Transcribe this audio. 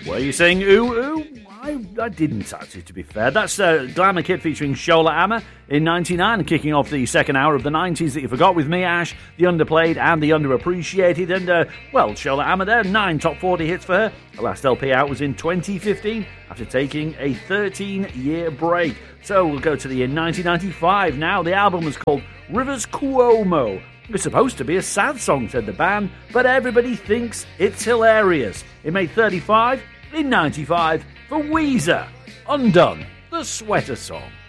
Were you saying ooh, ooh? I didn't actually, to be fair. That's Glamour Kid featuring Shola Ama in 99, kicking off the second hour of the 90s that you forgot with me, Ash, the underplayed and the underappreciated. And, Shola Ama there, 9 top 40 hits for her. The last LP out was in 2015 after taking a 13-year break. So we'll go to the year 1995 now. The album was called Rivers Cuomo. It's supposed to be a sad song, said the band, but everybody thinks it's hilarious. It made 35 in 95 for Weezer. Undone, the Sweater Song.